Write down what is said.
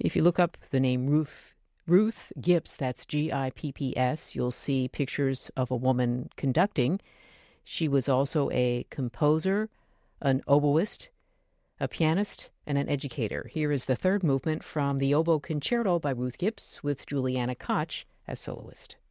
If you look up the name Ruth Gipps, that's Gipps, you'll see pictures of a woman conducting. She was also a composer, an oboist, a pianist, and an educator. Here is the third movement from the Oboe Concerto by Ruth Gipps with Juliana Koch as soloist.